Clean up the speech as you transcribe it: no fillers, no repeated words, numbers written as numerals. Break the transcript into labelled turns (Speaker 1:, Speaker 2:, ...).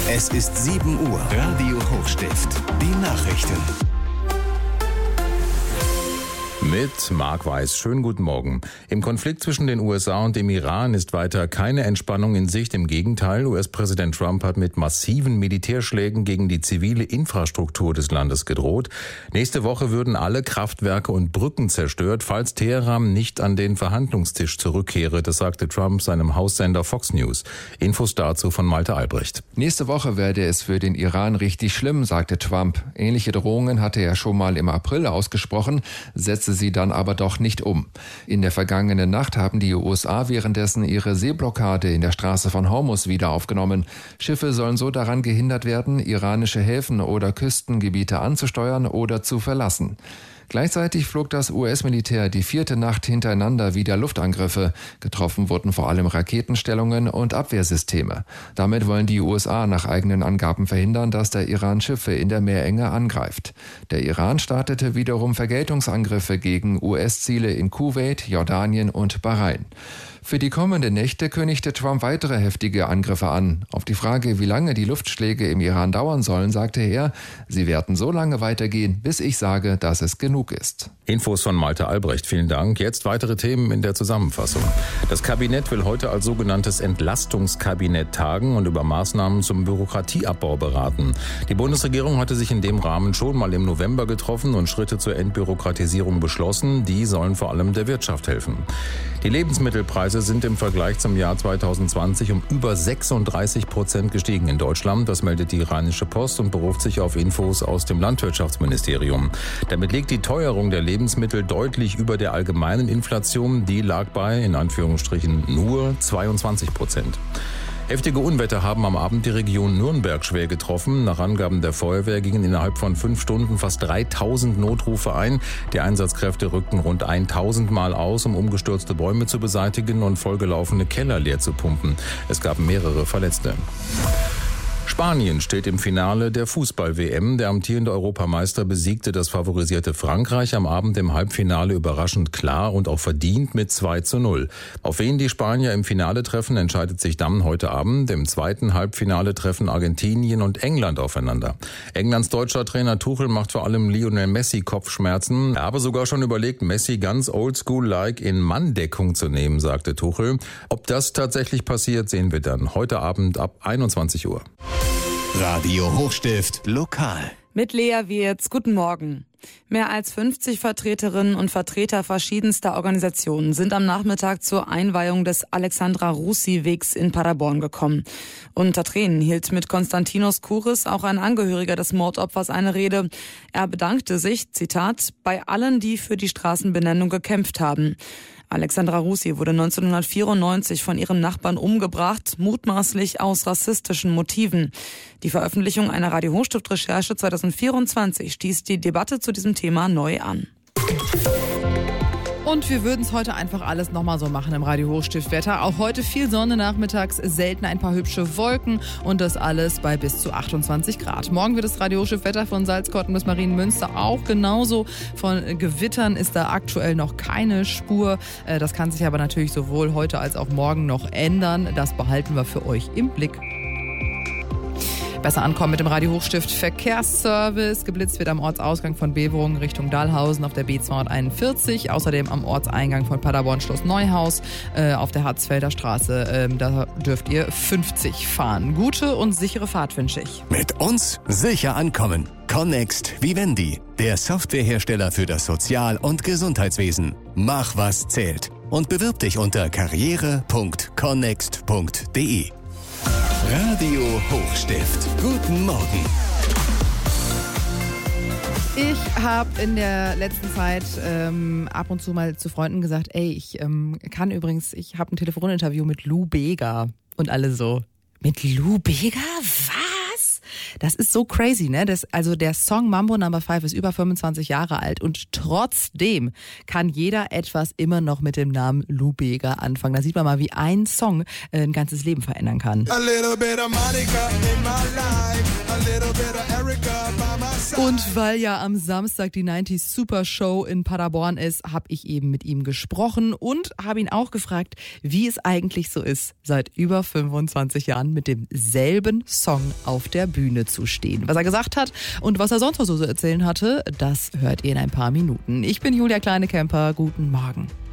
Speaker 1: Es ist 7 Uhr. Radio Hochstift. Die Nachrichten.
Speaker 2: Mit Marc Weiß. Schönen guten Morgen. Im Konflikt zwischen den USA und dem Iran ist weiter keine Entspannung in Sicht. Im Gegenteil, US-Präsident Trump hat mit massiven Militärschlägen gegen die zivile Infrastruktur des Landes gedroht. Nächste Woche würden alle Kraftwerke und Brücken zerstört, falls Teheran nicht an den Verhandlungstisch zurückkehre. Das sagte Trump seinem Haussender Fox News. Infos dazu von Malte Albrecht.
Speaker 3: Nächste Woche werde es für den Iran richtig schlimm, sagte Trump. Ähnliche Drohungen hatte er schon mal im April ausgesprochen, setzte sie dann aber doch nicht um. In der vergangenen Nacht haben die USA währenddessen ihre Seeblockade in der Straße von Hormuz wieder aufgenommen. Schiffe sollen so daran gehindert werden, iranische Häfen oder Küstengebiete anzusteuern oder zu verlassen. Gleichzeitig flog das US-Militär die 4. Nacht hintereinander wieder Luftangriffe. Getroffen wurden vor allem Raketenstellungen und Abwehrsysteme. Damit wollen die USA nach eigenen Angaben verhindern, dass der Iran Schiffe in der Meerenge angreift. Der Iran startete wiederum Vergeltungsangriffe gegen US-Ziele in Kuwait, Jordanien und Bahrain. Für die kommenden Nächte kündigte Trump weitere heftige Angriffe an. Auf die Frage, wie lange die Luftschläge im Iran dauern sollen, sagte er, sie werden so lange weitergehen, bis ich sage, dass es genug ist.
Speaker 2: Infos von Malte Albrecht, vielen Dank. Jetzt weitere Themen in der Zusammenfassung. Das Kabinett will heute als sogenanntes Entlastungskabinett tagen und über Maßnahmen zum Bürokratieabbau beraten. Die Bundesregierung hatte sich in dem Rahmen schon mal im November getroffen und Schritte zur Entbürokratisierung beschlossen. Die sollen vor allem der Wirtschaft helfen. Die Lebensmittelpreise sind im Vergleich zum Jahr 2020 um über 36% gestiegen in Deutschland. Das meldet die Rheinische Post und beruft sich auf Infos aus dem Landwirtschaftsministerium. Damit liegt die Teuerung der Lebensmittel deutlich über der allgemeinen Inflation. Die lag bei, in Anführungsstrichen, nur 22%. Heftige Unwetter haben am Abend die Region Nürnberg schwer getroffen. Nach Angaben der Feuerwehr gingen innerhalb von 5 Stunden fast 3000 Notrufe ein. Die Einsatzkräfte rückten rund 1000 Mal aus, um umgestürzte Bäume zu beseitigen und vollgelaufene Keller leer zu pumpen. Es gab mehrere Verletzte. Spanien steht im Finale der Fußball-WM. Der amtierende Europameister besiegte das favorisierte Frankreich am Abend im Halbfinale überraschend klar und auch verdient mit 2:0. Auf wen die Spanier im Finale treffen, entscheidet sich dann heute Abend. Im zweiten Halbfinale treffen Argentinien und England aufeinander. Englands deutscher Trainer Tuchel macht vor allem Lionel Messi Kopfschmerzen. Er habe sogar schon überlegt, Messi ganz oldschool-like in Manndeckung zu nehmen, sagte Tuchel. Ob das tatsächlich passiert, sehen wir dann heute Abend ab 21 Uhr.
Speaker 1: Radio Hochstift lokal.
Speaker 4: Mit Lea Wirz, guten Morgen. Mehr als 50 Vertreterinnen und Vertreter verschiedenster Organisationen sind am Nachmittag zur Einweihung des Alexandra-Russi-Wegs in Paderborn gekommen. Unter Tränen hielt mit Konstantinos Kouris auch ein Angehöriger des Mordopfers eine Rede. Er bedankte sich, Zitat, bei allen, die für die Straßenbenennung gekämpft haben. Alexandra Russi wurde 1994 von ihrem Nachbarn umgebracht, mutmaßlich aus rassistischen Motiven. Die Veröffentlichung einer Radio Hochstift-Recherche 2024 stieß die Debatte zu diesem Thema neu an.
Speaker 5: Und wir würden es heute einfach alles nochmal so machen im Radio Hochstift-Wetter. Auch heute viel Sonne nachmittags, selten ein paar hübsche Wolken und das alles bei bis zu 28 Grad. Morgen wird das Radio Hochstift-Wetter von Salzkotten bis Marienmünster auch genauso. Von Gewittern ist da aktuell noch keine Spur. Das kann sich aber natürlich sowohl heute als auch morgen noch ändern. Das behalten wir für euch im Blick. Besser ankommen mit dem Radio Hochstift Verkehrsservice. Geblitzt wird am Ortsausgang von Beverungen Richtung Dahlhausen auf der B241. Außerdem am Ortseingang von Paderborn Schloss Neuhaus auf der Harzfelder Straße. Da dürft ihr 50 fahren. Gute und sichere Fahrt wünsche ich.
Speaker 1: Mit uns sicher ankommen. Connext Vivendi, der Softwarehersteller für das Sozial- und Gesundheitswesen. Mach, was zählt. Und bewirb dich unter karriere.connext.de. Radio Hochstift. Guten Morgen.
Speaker 5: Ich habe in der letzten Zeit ab und zu mal zu Freunden gesagt, ich habe ein Telefoninterview mit Lou Bega. Und alle so, mit Lou Bega? Was? Das ist so crazy, ne? Der Song Mambo No. 5 ist über 25 Jahre alt und trotzdem kann jeder etwas immer noch mit dem Namen Lou Bega anfangen. Da sieht man mal, wie ein Song ein ganzes Leben verändern kann.
Speaker 6: A little bit of Monica in my life.
Speaker 5: Und weil ja am Samstag die 90s Super Show in Paderborn ist, habe ich eben mit ihm gesprochen und habe ihn auch gefragt, wie es eigentlich so ist, seit über 25 Jahren mit demselben Song auf der Bühne zu stehen. Was er gesagt hat und was er sonst noch so zu erzählen hatte, das hört ihr in ein paar Minuten. Ich bin Julia Kleine-Kemper. Guten Morgen.